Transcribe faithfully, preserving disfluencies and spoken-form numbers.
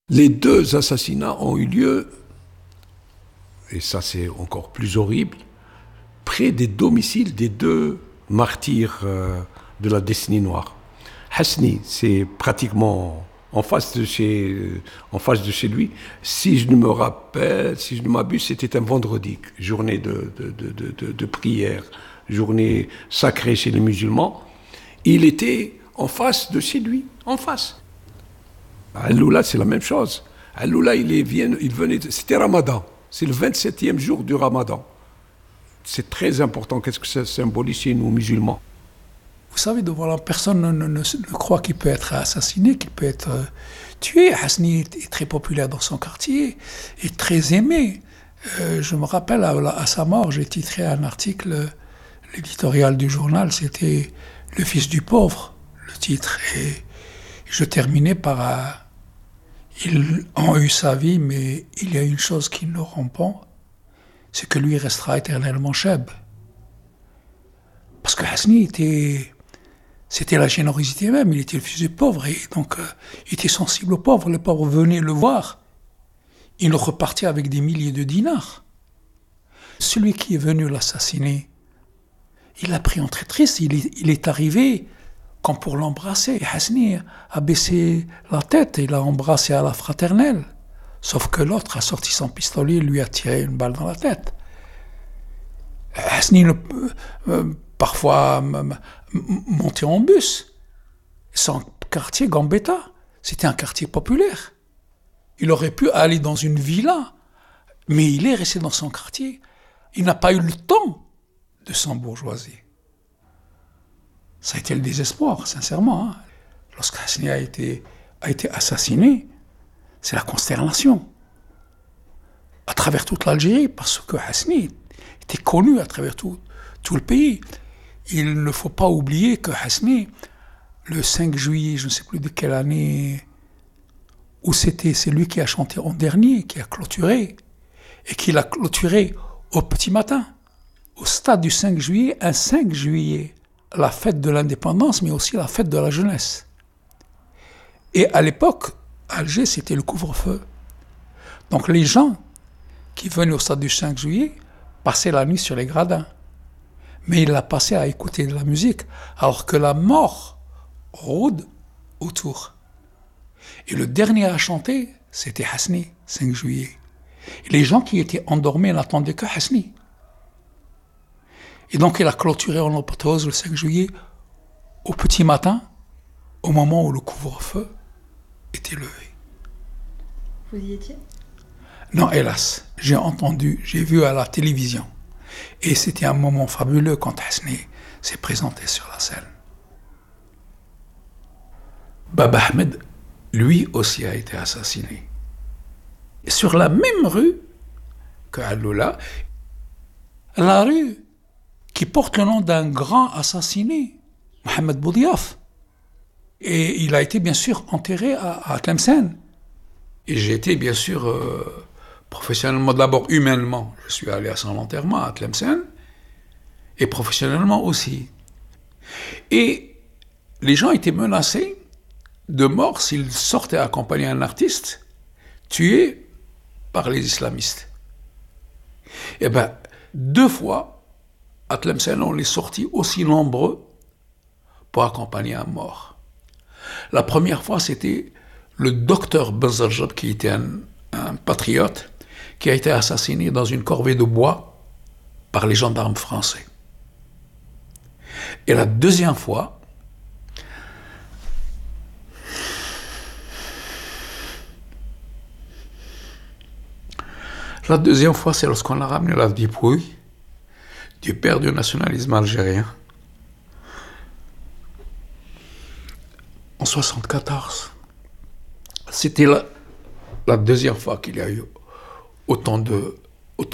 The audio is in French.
Les deux assassinats ont eu lieu, et ça c'est encore plus horrible, près des domiciles des deux martyrs euh, de la décennie noire. Hasni, c'est pratiquement en face de chez, euh, en face de chez lui. Si je ne me rappelle, si je ne m'abuse, c'était un vendredi, journée de, de, de, de, de, de prière, journée sacrée chez les musulmans. Il était en face de chez lui, en face. Al-Loula, c'est la même chose. Al-Loula, il, est, il venait, c'était Ramadan. C'est le vingt-septième jour du Ramadan. C'est très important. Qu'est-ce que ça symbolise chez nous, musulmans? Vous savez, devant la personne ne, ne, ne, ne croit qu'il peut être assassiné, qu'il peut être euh, tué. Hasni est très populaire dans son quartier, est très aimé. Euh, je me rappelle, à, à sa mort, j'ai titré un article, l'éditorial du journal, c'était « Le fils du pauvre », le titre. Et je terminais par euh, « Ils ont eu sa vie, mais il y a une chose qu'ils n'auront pas, c'est que lui restera éternellement cheb. » Parce que Hasni était... C'était la générosité même, il était le fils du pauvre, et donc euh, il était sensible aux pauvres. Les pauvres venaient le voir, il repartait avec des milliers de dinars. Celui qui est venu l'assassiner, il l'a pris en traîtrise, il est, il est arrivé comme pour l'embrasser. Hasni a baissé la tête, il l'a embrassé à la fraternelle. Sauf que l'autre a sorti son pistolet et lui a tiré une balle dans la tête. Hasni, le, euh, parfois, montait en bus. Son quartier, Gambetta, c'était un quartier populaire. Il aurait pu aller dans une villa, mais il est resté dans son quartier. Il n'a pas eu le temps de s'embourgeoiser. Ça a été le désespoir, sincèrement. Hein. Lorsque Hasni a été, a été assassiné, c'est la consternation. À travers toute l'Algérie, parce que Hasni était connu à travers tout, tout le pays. Il ne faut pas oublier que Hasni, le cinq juillet, je ne sais plus de quelle année, où c'était, c'est lui qui a chanté en dernier, qui a clôturé, et qui l'a clôturé au petit matin, au stade du cinq juillet, un cinq juillet, la fête de l'indépendance, mais aussi la fête de la jeunesse. Et à l'époque, à Alger, c'était le couvre-feu. Donc les gens qui venaient au stade du cinq juillet passaient la nuit sur les gradins. Mais il l'a passé à écouter de la musique, alors que la mort rôde autour. Et le dernier à chanter, c'était Hasni, cinq juillet. Et les gens qui étaient endormis n'attendaient que Hasni. Et donc il a clôturé en apothéose le cinq juillet, au petit matin, au moment où le couvre-feu était levé. Vous y étiez? Non, hélas, j'ai entendu, j'ai vu à la télévision. Et c'était un moment fabuleux quand Hasni s'est présenté sur la scène. Baba Ahmed, lui aussi, a été assassiné. Et sur la même rue que Al-Loula, la rue qui porte le nom d'un grand assassiné, Mohamed Boudiaf. Et il a été bien sûr enterré à, à Tlemcen. Et j'ai été bien sûr... Euh, professionnellement, d'abord humainement, je suis allé à son enterrement à Tlemcen, et professionnellement aussi. Et les gens étaient menacés de mort s'ils sortaient accompagner un artiste tué par les islamistes. Et bien, deux fois, à Tlemcen, on est sortis aussi nombreux pour accompagner un mort. La première fois, c'était le docteur Benzarjab, qui était un, un patriote, qui a été assassiné dans une corvée de bois par les gendarmes français. Et la deuxième fois, la deuxième fois, c'est lorsqu'on a ramené la dépouille du père du nationalisme algérien en soixante-quatorze. C'était la, la deuxième fois qu'il y a eu autant de